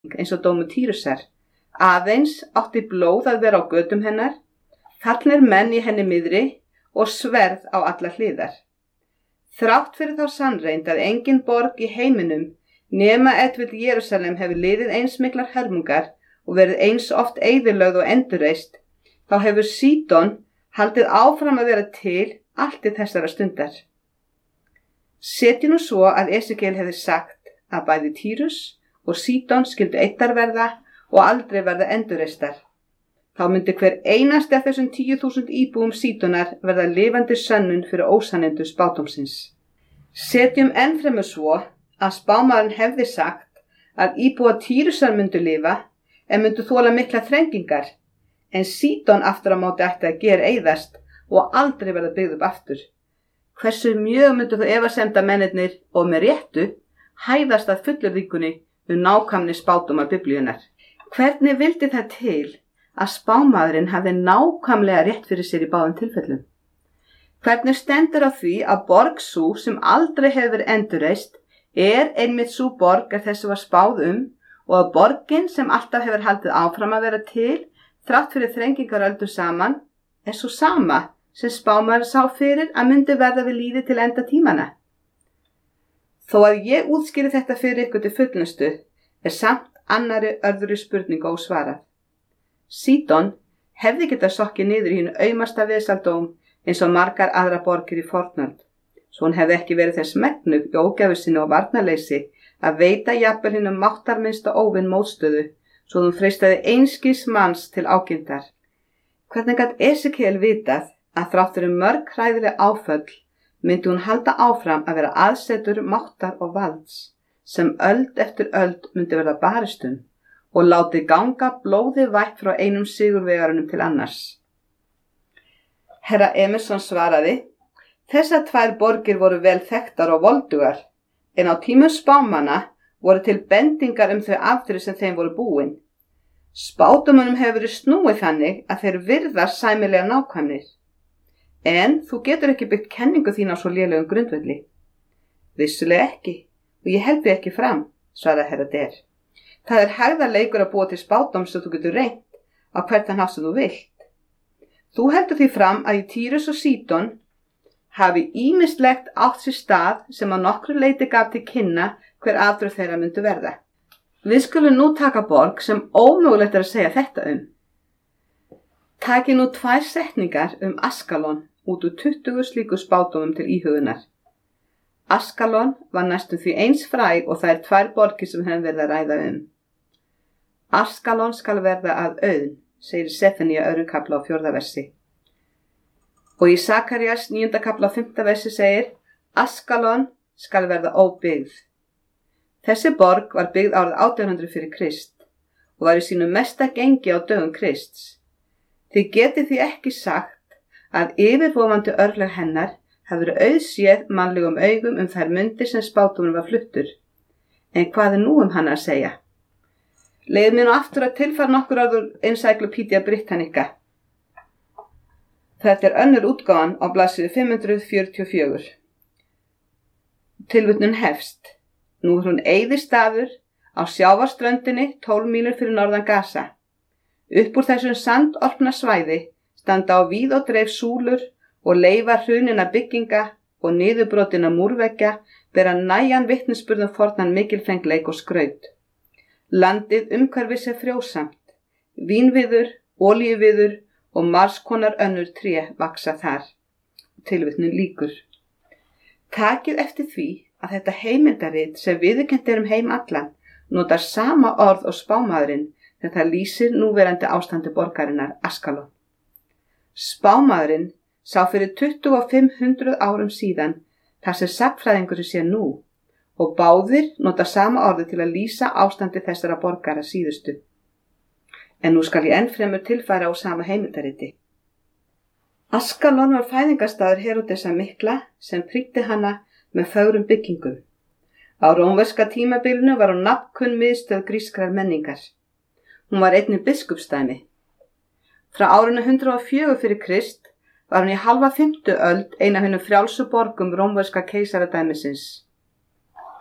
eins og dómur Týrusar. Aðeins átti blóð að vera á götum hennar, fallnir menn í henni miðri og sverð á allar hliðar. Þrátt fyrir þá sannreynd að engin borg í heiminum nema Edvill Jerúsalem hefur liðið eins miklar hörmungar og verið eins oft eyðilögð og endurreist, þá hefur Sídon haldið áfram að vera til allt til þessara stundar. Setjum nú svo að Esekiel hefði sagt að bæði Týrus og Sídon skyldu eittar verða og aldrei verða endurreistar. Þá myndi hver einasti af þessum 10.000 íbúum Sídonar verða lifandi sönnun fyrir ósannendur spádómsins. Setjum ennfremur svo að spámaðurinn hefði sagt að íbúa Týrusar myndu lifa en myndu þola mikla þrengingar, en Sídon aftur á móti ætti að gera eyðast og aldrei verða byggð upp aftur. Hversu mjög myndu þú efasemda mennirnir og með réttu hæðast að fullyrðingunni nákvæmni spádómar Biblíunnar. Hvernig vildi það til að spámaðurinn hafði nákvæmlega rétt fyrir sér í báðum tilfellum? Hvernig stendur á því að borg sú sem aldrei hefur verið endurreist einmitt sú borg er þessu var spáð og að borgin sem alltaf hefur haldið áfram að vera til þrátt fyrir þrengingaröldur saman svo sama sem spámaður sá fyrir að myndi verða við líði til enda tímana? Þó að ég útskýri þetta fyrir ykkur til fullnustu samt annarri öðru spurningu ósvarað. Sídon hefði getað sokkið niður í hinu aumasta vesaldóm eins og margar aðra borgir í fornöld, svo hún hefði ekki verið þess megnug í ógæfu sinni og varnarleysi að veita jafnvel hinum máttarminnsta óvin mótstöðu, svo hún freistaði einskis manns til ágindar. Hvernig gat Esekiel vitað að þrátt fyrir mörg hræðileg áföll myndi hún halda áfram að vera aðsetur máttar og valds, sem öld eftir öld myndi verða barist og láti ganga blóði vætt frá einum sigurvegarunum til annars. Herra Emerson svaraði: þessar tvær borgir voru vel þekktar og voldugar, en á tímum spámanna voru til bendingar þau afdrif sem þeim voru búin. Spádómunum hefur verið snúið þannig að þeir virðast sæmilega nákvæmnir. En þú getur ekki byggt kenningu þín á svo lélegum grundvelli. Vissulega ekki, og ég held því ekki fram, svaraði herra Der. Það hægðarleikur að búa til spádóm sem þú getur reynt á hvern hátt sem þú vilt. Þú heldur því fram að í Týrus og Sídon hafi ýmislegt átt sér stað sem að nokkru leyti gaf til kynna hver afdrif þeirra myndu verða. Við skulum nú taka borg sem ómögulegt að segja þetta Taki nú 2 setningar Askalon út úr 20 slíku spádómum til íhugunar. Askalon var næstum því eins fræg og það 2 borgir sem hefur verið að ræða Askalon skal verða að auðn, segir Sefanía 2. kafla á 4. versi. Og í Sakarías 9. kafla á 5. versi segir: Askalon skal verða óbyggð. Þessi borg var byggð árið 1800 fyrir Krist og var í sínu mesta gengi á dögum Krists. Þið getið því ekki sagt að yfirvofandi örlög hennar hafi verið auðséð mannlegum augum þær mundir sem spádómurinn var fluttur. En hvað nú hana að segja? Leyfðu mér nú aftur að tilfæra nokkur orð úr Encyclopedia Britannica. Þetta önnur útgáfan á blaðsíðu 544. Tilvitnun hefst. Nú hún eyðistaður á sjávarströndinni 12 mílur fyrir norðan Gaza. Upp úr þessum sandorpna svæði standa á víð og dreif súlur og leyfa hrunina bygginga og niðurbrotina múrveggja bera nægan vitnisburðum fornan mikilfengleik og skraut. Landið umhverfis frjósamt, vínviður, olíuviður og margskonar önnur tré vaksa þar. Tilvitnun lýkur. Takið eftir því að þetta heimildarit sem viðurkennt heim allan notar sama orð og spámaðurinn þegar það lýsir núverandi ástandi borgarinnar Askalon. Spámaðurinn sá fyrir 2500 árum síðan þar sem sagnfræðingurinn sé nú og báðir nota sama orði til að lýsa ástandi þessara borgara síðustu. En nú skal ég ennfremur tilfæra á sama heimildariti. Askalon var fæðingarstaður Heródesar mikla sem prýddi hana með fögrum byggingum. Á rómverska tímabilinu var hún nafnkunn miðstöð grískrar menningar. Hún var einnig biskupsdæmi. Frá árinu 104 fyrir Krist var hún í halva 5. öld ein af hinum frjálsu borgum rómverska keisaradæmisins.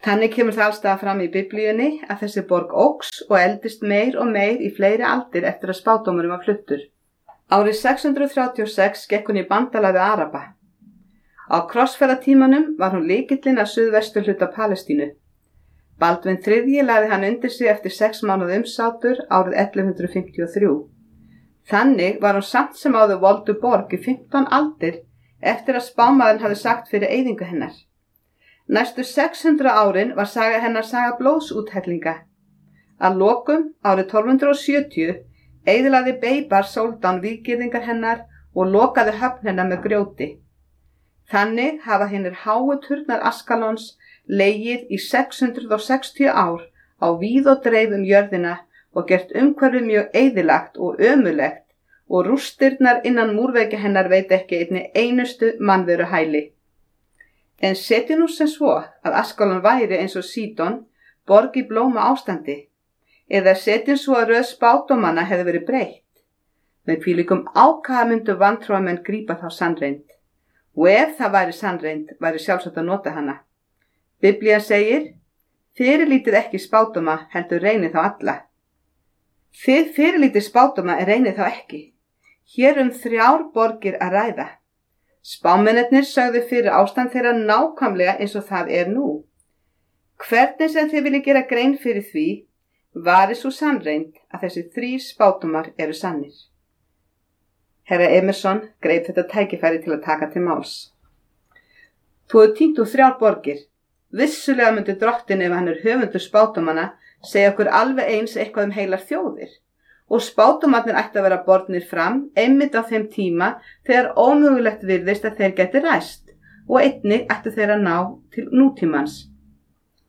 Þannig kemur það allstað fram í Biblíunni að þessi borg óx og eldist meir og meir í fleiri aldir eftir að spádómurinn var fluttur. Árið 636 gekk hún í bandalag við Araba. Á krossferðatímanum var hún lykillinn að suðvestur hluta Palestínu. Baldvin III lagði hann undir sig eftir 6 mánaða umsátur árið 1153. Þannig var hún samt sem áður voldu borg í 15 aldir eftir að spámaðurinn hafði sagt fyrir eyðingu hennar. Næstu 600 árin var saga hennar saga blóðsúthellinga. Að lokum árið 1270 eyðilagði Beibar Sóldán víggirðingar hennar og lokaði höfn hennar með grjóti. Þannig hafa hinnir háu turnar Askalons legið í 660 ár á víð og dreif jörðina og gert umhverfið mjög eyðilagt og ömurlegt og rústirnar innan múrveggja hennar veit ekki einni einustu mannveru hæli. En setji nú sem svo að Askalon væri eins og Sídon, borg í blóma ástandi, eða setjum svo að röð spádómanna hefði verið breytt. Með hvílíkum ákafa myndu vantrúamenn grípa þá sannreynd. Og ef það væri sannreynd, væri sjálfsagt að nota hana. Biblían segir, fyrirlítið ekki spádóma, heldur reynið þá alla. Þið fyrirlítið spádóma en reynið þá ekki. Hér 3 borgir að ræða. Spámennirnir sögðu fyrir ástand þeirra nákvæmlega eins og það er nú. Hvernig sem þið viljið gera grein fyrir því, vari svo sannreynd að þessi 3 spádómar eru sannir. Herra Emerson greip þetta tækifæri til að taka til máls. Þú hefur týnt úr 3 borgir. Vissulega myndi drottinn ef hann er höfundur spádómanna segja okkur alveg eins eitthvað heilar þjóðir. Og spádómarnir ætti að vera bornir fram einmitt á þeim tíma þegar ómögulegt virðist að þeir geti ræst og einnig ættu þeir að ná til nútímans